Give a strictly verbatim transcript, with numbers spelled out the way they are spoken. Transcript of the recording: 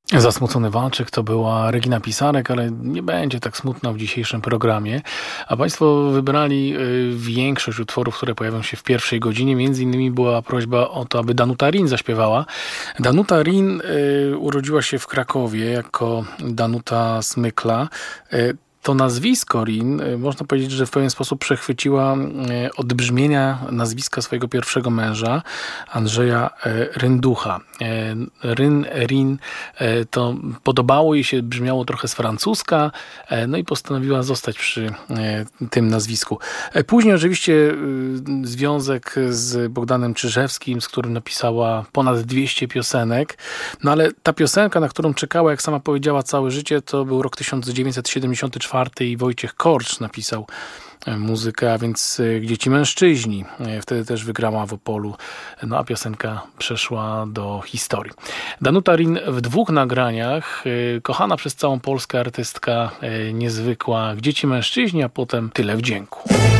Zasmucony walczyk to była Regina Pisarek, ale nie będzie tak smutno w dzisiejszym programie. A Państwo wybrali y, większość utworów, które pojawią się w pierwszej godzinie. Między innymi była prośba o to, aby Danuta Rin zaśpiewała. Danuta Rin y, urodziła się w Krakowie jako Danuta Smykla. Y, To nazwisko Rin, można powiedzieć, że w pewien sposób przechwyciła od brzmienia nazwiska swojego pierwszego męża, Andrzeja Rynducha. Ryn, Rin, to podobało jej się, brzmiało trochę z francuska, no i postanowiła zostać przy tym nazwisku. Później oczywiście związek z Bogdanem Czyżewskim, z którym napisała ponad dwieście piosenek, no ale ta piosenka, na którą czekała, jak sama powiedziała, całe życie, to był rok tysiąc dziewięćset siedemdziesiąty czwarty i Wojciech Korcz napisał muzykę, a więc Gdzie ci mężczyźni. Wtedy też wygrała w Opolu, no a piosenka przeszła do historii. Danuta Rin w dwóch nagraniach, kochana przez całą Polskę artystka niezwykła, Gdzie ci mężczyźni, a potem Tyle wdzięku.